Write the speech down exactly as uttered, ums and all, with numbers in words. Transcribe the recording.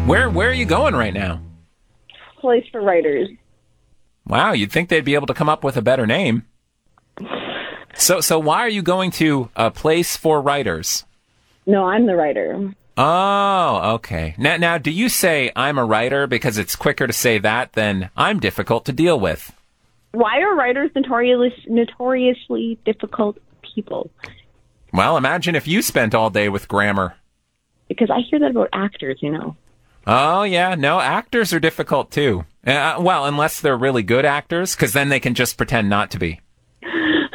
Where Where are you going right now? Place for writers. Wow, you'd think they'd be able to come up with a better name. So, so why are you going to a place for writers? No, I'm the writer. Oh, okay. Now, now, do you say I'm a writer because it's quicker to say that than I'm difficult to deal with? Why are writers notorious, notoriously difficult people? Well, imagine if you spent all day with grammar. Because I hear that about actors, you know. Oh, yeah. No, actors are difficult, too. Uh, well, unless they're really good actors, because then they can just pretend not to be.